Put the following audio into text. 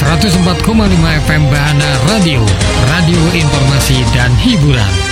104,5 FM Bahana Radio, radio informasi dan hiburan.